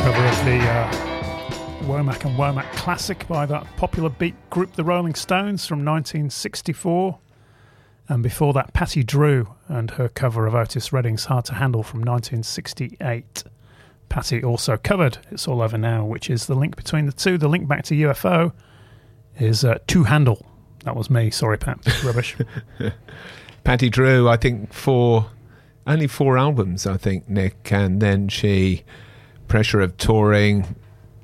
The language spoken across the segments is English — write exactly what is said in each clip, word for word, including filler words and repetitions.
cover of the uh, Womack and Womack classic by that popular beat group The Rolling Stones from nineteen sixty-four. And before that, Patty Drew and her cover of Otis Redding's Hard to Handle from nineteen sixty-eight. Patty also covered It's All Over Now, which is the link between the two. The link back to U F O is uh, Two Handle. That was me. Sorry, Pat. Rubbish. Patty Drew, I think, for only four albums, I think, Nick. And then she, pressure of touring,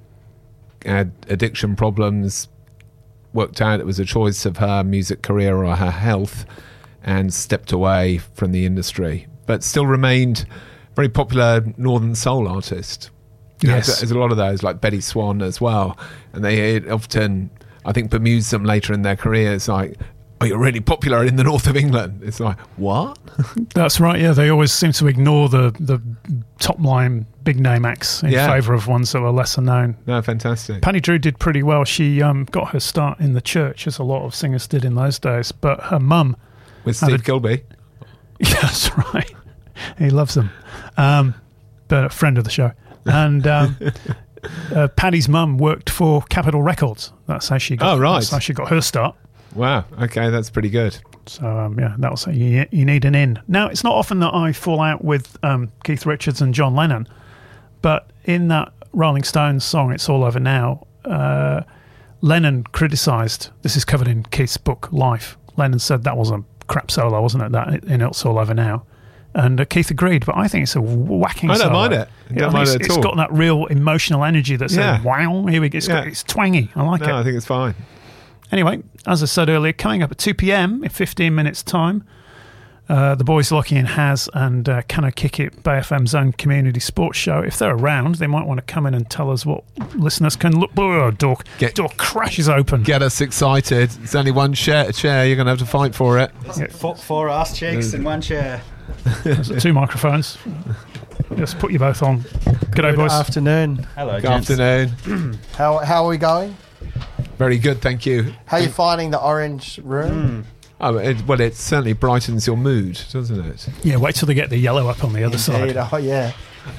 had addiction problems, worked out it was a choice of her music career or her health, and stepped away from the industry, but still remained a very popular Northern Soul artist. You Yes. know, there's a lot of those, like Betty Swan as well, and they often, I think, bemused them later in their careers, like, oh, you're really popular in the north of England. It's like, what? That's right, yeah. They always seem to ignore the, the top line big name acts in Yeah. favour of ones that are lesser known. No, fantastic. Patty Drew did pretty well. She um, got her start in the church, as a lot of singers did in those days. But her mum... With had Steve a- Gilby. Yeah, that's right. He loves them. Um, but a friend of the show. And um, uh, Paddy's mum worked for Capitol Records. That's how she got, Oh, right. that's how she got her start. Wow, okay, that's pretty good. So, um, yeah, that was you, you need an in. Now, it's not often that I fall out with um, Keith Richards and John Lennon, but in that Rolling Stones song, It's All Over Now, uh, Lennon criticised, this is covered in Keith's book, Life. Lennon said that was a crap solo, wasn't it, that in It's All Over Now? And uh, Keith agreed, but I think it's a whacking I don't solo. mind it. I Yeah, don't I mind think it it's, at it's all. got that real emotional energy that's Yeah. yeah. wow, here we go. It's, got, Yeah. it's twangy. I like No, it. I think it's fine. Anyway, as I said earlier, coming up at two p.m. in fifteen minutes' time, uh, the boys Lockie and Haz and uh, Can I Kick It, Bay F M's own community sports show. If they're around, they might want to come in and tell us what listeners can look. Oh, door, Get- door crashes open. Get us excited. It's only one chair, chair. You're going to have to fight for it. Four, four ass cheeks in one chair. There's two microphones. Just put you both on. G'day, Good boys. afternoon. Hello, Good gents. afternoon. How how are we going? Very good, thank you. How are you finding the orange room? Oh, it, well, it certainly brightens your mood, doesn't it? Yeah, wait till they get the yellow up on the other Indeed. side. Oh yeah.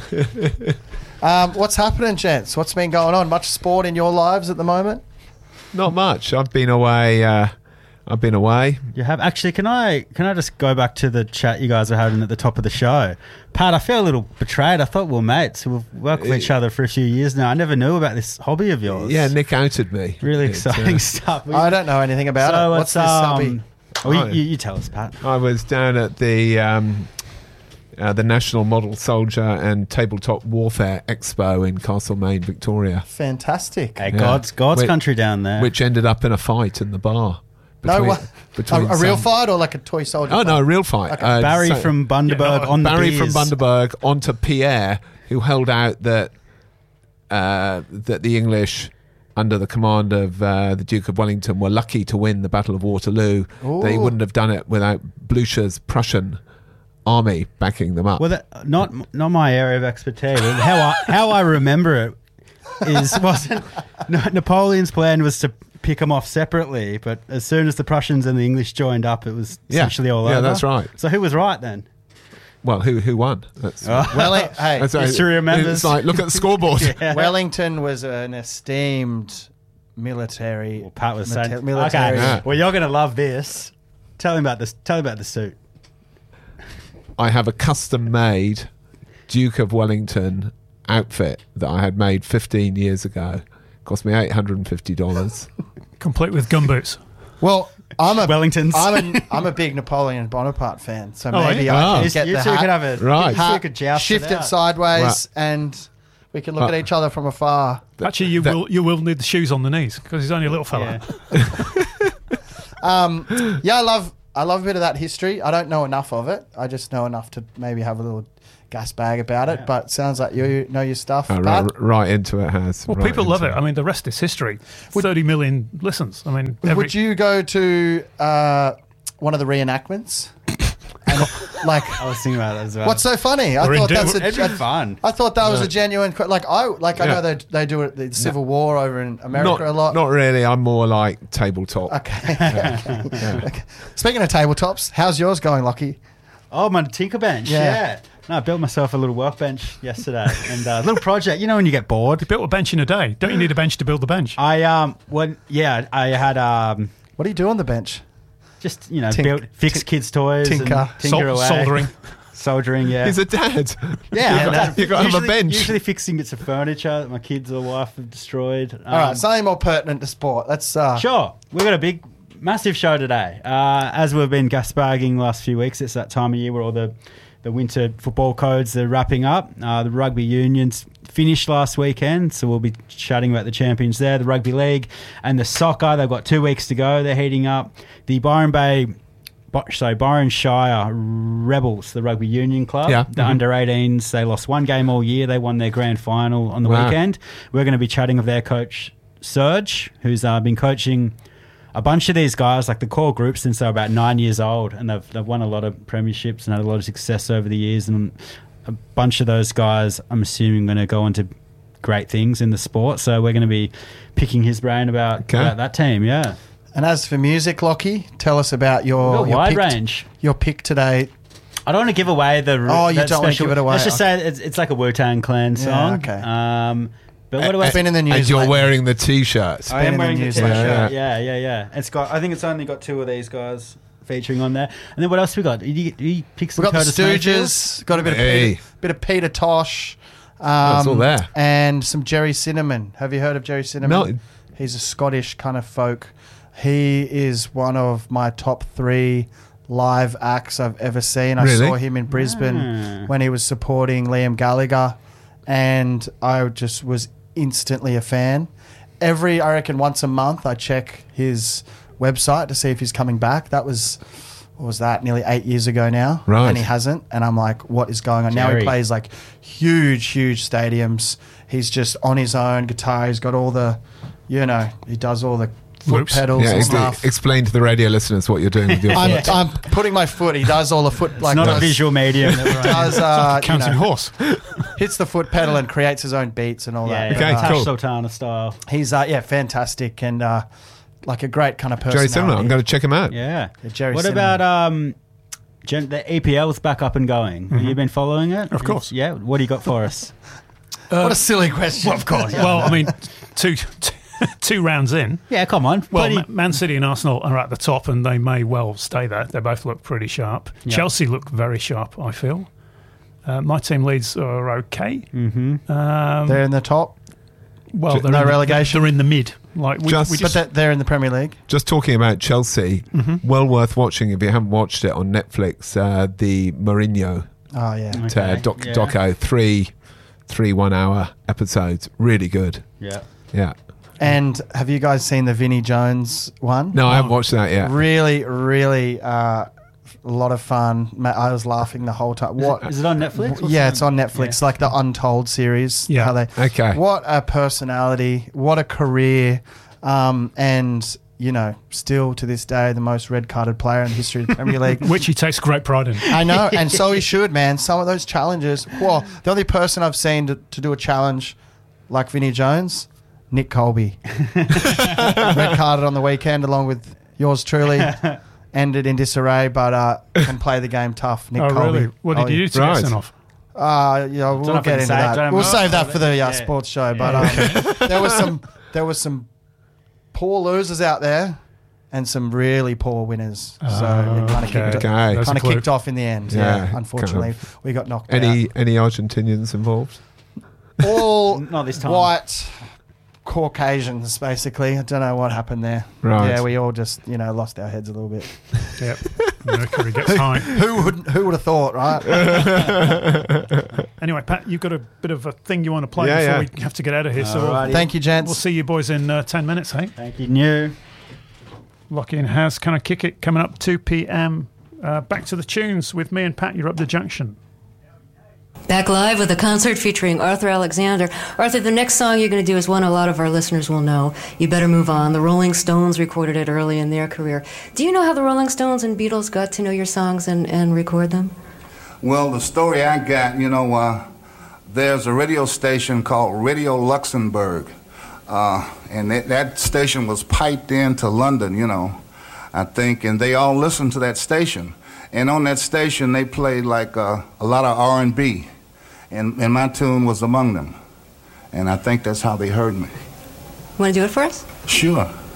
um, what's happening, gents? What's been going on? Much sport in your lives at the moment? Not much. I've been away. Uh, I've been away. You have actually. Can I can I just go back to the chat you guys were having at the top of the show, Pat? I feel a little betrayed. I thought we were mates. We've worked with each other for a few years now. I never knew about this hobby of yours. Yeah, Nick outed me. really It's, exciting uh, stuff. We- I don't know anything about so it. it's, What's this hobby? um, well, you, Oh. you, you tell us, Pat. I was down at the um, uh, the National Model Soldier and Tabletop Warfare Expo in Castlemaine, Victoria, Fantastic. Hey, Yeah. God's God's Wait, country down there. which ended up in a fight in the bar. No, between- what? A, between a real some- fight or like a toy soldier? Oh fight? no, a real fight. Okay. Uh, Barry so- from Bundaberg Yeah, no, on the Barry beers. from Bundaberg onto Pierre, who held out that uh, that the English, under the command of uh, the Duke of Wellington, were lucky to win the Battle of Waterloo. They Ooh. wouldn't have done it without Blucher's Prussian army backing them up. Well, that, not not my area of expertise. how I how I remember it is wasn't no, Napoleon's plan was to pick them off separately, but as soon as the Prussians and the English joined up, it was Yeah. essentially all Yeah, over. that's right. So who was right then? Well, who who won? That's, Well, it, hey, that's history remembers. It's like, look at the scoreboard. Yeah. Wellington was an esteemed military. Well, Pat was mate- saying, military. okay, Yeah. well, you're going to love this. Tell him about this. Tell him about the suit. I have a custom-made Duke of Wellington outfit that I had made fifteen years ago. Cost me eight hundred fifty dollars. Complete with gumboots. Well, I'm a Wellingtons. I'm a, I'm a big Napoleon Bonaparte fan, so Oh, maybe yeah? I Oh. can get you the two hat, could have a Right. You two hat, could joust shift it, out. sideways, Right. and we can look Uh, at each other from afar. Actually, you that- will you will need the shoes on the knees because he's only a little fella. Yeah. Um, yeah, I love I love a bit of that history. I don't know enough of it. I just know enough to maybe have a little gas bag about it. Yeah. But sounds like you know your stuff. Oh, Pat. right, right into it has. Well, right people love it. into I mean, the rest is history. thirty million listens. I mean, every, Would you go to uh, one of the reenactments? And, like, I was thinking about that as well. what's so funny? I We're in thought do- that's It'd be a, fun. I thought that was No. a genuine que- like I like I Yeah. know they they do it the Civil War over in America not, a lot. Not really. I'm more like tabletop. Okay. okay. Okay. Speaking of tabletops, how's yours going, Lockie? Oh, my Tinkerbench. Yeah. Yeah. No, I built myself a little workbench yesterday, and a uh, little project. You know, when you get bored, You built a bench in a day. Don't you need a bench to build the bench? I um, when yeah, I had um, What do you do on the bench? just you know, Tink- build fix tink- kids' toys, tinker. and tinker Sol- away, soldering. soldering. Yeah, He's a dad. yeah. You've got, you've got to have a usually, bench. Usually fixing bits of furniture that my kids or wife have destroyed. Um, All right, something more pertinent to sport. Let's. Uh, Sure. We've got a big, massive show today. Uh, as we've been gasbagging the last few weeks, it's that time of year where all the, the winter football codes are wrapping up. Uh, the rugby unions finished last weekend, so we'll be chatting about the champions there, the rugby league and the soccer. They've got two weeks to go. They're heating up. The Byron Bay... So Byron Shire Rebels, the rugby union club, Yeah. the Mhm. under eighteens, they lost one game all year. They won their grand final on the Wow. weekend. We're going to be chatting with their coach, Serge, who's uh, been coaching a bunch of these guys, like the core group, since they were about nine years old, and they've, they've won a lot of premierships and had a lot of success over the years. And a bunch of those guys, I'm assuming, going to go on to great things in the sport. So we're going to be picking his brain about, Okay. about that team, yeah. And as for music, Lockie, tell us about your, We've got your wide pick, range. Your pick today. I don't want to give away the. Oh, you that don't wanna special- give it away. Let's just say it's, it's like a Wu-Tang Clan Yeah, song. okay. Um, but what do I? It's been in the news And you're lately. wearing the T-shirts. I been in am the wearing the news t-shirt. lately. Yeah, yeah, yeah. It's got. I think it's only got two of these guys featuring on there. And then what else we got? Did you, did you pick some We've got the Curtis Mayfield? Stooges, got a bit of Hey. Peter, bit of Peter Tosh, um, Oh, it's all there. and some Jerry Cinnamon. Have you heard of Jerry Cinnamon? No. He's a Scottish kind of folk. He is one of my top three live acts I've ever seen. I Really? saw him in Brisbane Ah. when he was supporting Liam Gallagher, and I just was instantly a fan. Every, I reckon, once a month, I check his website to see if he's coming back. That was, what was that, nearly eight years ago now? Right. And he hasn't. And I'm like, what is going on? Now Jerry. he plays like huge, huge stadiums. He's just on his own guitar. He's got all the, you know, he does all the foot Loops. pedals Yeah, and ex- stuff. explain to the radio listeners what you're doing with your I'm, foot. I'm putting my foot. He does all the foot like It's not does, a visual medium. does uh, you Counting know, horse. hits the foot pedal and creates his own beats and all yeah, that. Okay, yeah. Tash cool. Sultana style. He's uh, yeah, fantastic and uh, like a great kind of Jerry personality. Cinnamon. I'm going to check him out. Yeah. Yeah, Jerry what Cinnamon. about um, Gen- the E P L's back up and going? Have you been following it? Of course. Yeah. What do you got for us? What a silly question. Well, of course. Well, I mean, two two, two rounds in. Yeah, come on. Well, Bloody- Ma- Man City and Arsenal are at the top, and they may well stay there. They both look pretty sharp. Yeah. Chelsea look very sharp, I feel. Uh, my team Leeds are okay. Mhm. Um, They're in the top, well, Ju- they're no in the- relegation? They're in the mid. Like we, Just- we but just, they're, they're in the Premier League. Just talking about Chelsea, well worth watching if you haven't watched it on Netflix. Uh, the Mourinho Oh yeah. Okay, uh, doc, yeah. doco, three, three one-hour episodes, really good. Yeah. Yeah. And have you guys seen the Vinnie Jones one? No, I haven't watched that yet. Really, really, uh, a lot of fun. Ma- I was laughing the whole time. Is What? it, is it on Netflix? What's Yeah, the- it's on Netflix, Yeah. like the Untold series. Yeah. How they, Okay. What a personality! What a career! Um, and you know, still to this day, the most red-carded player in the history of the Premier League. which he takes great pride in. I know, and so he should, man. Some of those challenges. Well, the only person I've seen to, to do a challenge like Vinnie Jones, Nick Colby, red carded on the weekend along with yours truly. Ended in disarray, but uh, can play the game tough. Nick Oh, Colby. really? What did Oh, you do to Right. get sent off? Uh, yeah, we'll enough get to into say, that. don't We'll know. save that for the uh, Yeah. sports show. But um, there was some, there was some poor losers out there, and some really poor winners. So Oh, it kind of okay. kicked, Okay. kind That's a of clue. kicked off in the end. Yeah, Yeah, kind unfortunately, of. we got knocked Any out. any Argentinians involved? All Not this time. white Caucasians, basically. I don't know what happened there. Right. Yeah, we all just you know lost our heads a little bit. Yep. Mercury gets high. Who would who would have thought, right? Anyway, Pat, you've got a bit of a thing you want to play Yeah, before yeah. we have to get out of here. So we'll, Alrighty. Thank you, gents. we'll see you boys in uh, ten minutes, hey? Thank you, New. Lockie and Haz, Can I Kick It? Coming up two p.m. Uh, back to the tunes with me and Pat. You're up the junction. Back live with a concert featuring Arthur Alexander. Arthur, the next song you're going to do is one a lot of our listeners will know. You Better Move On. The Rolling Stones recorded it early in their career. Do you know how the Rolling Stones and Beatles got to know your songs and, and record them? Well, the story I got, you know, uh, there's a radio station called Radio Luxembourg, uh, and that, that station was piped into London, you know, I think, and they all listened to that station. And on that station, they played like uh, a lot of R and B, and, and my tune was among them. And I think that's how they heard me. Want to do it for us? Sure.